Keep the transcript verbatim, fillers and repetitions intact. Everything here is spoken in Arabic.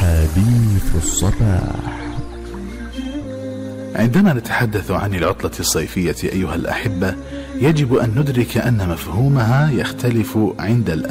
حديث الصباح. عندما نتحدث عن العطلة الصيفية أيها الأحبة، يجب أن ندرك أن مفهومها يختلف عند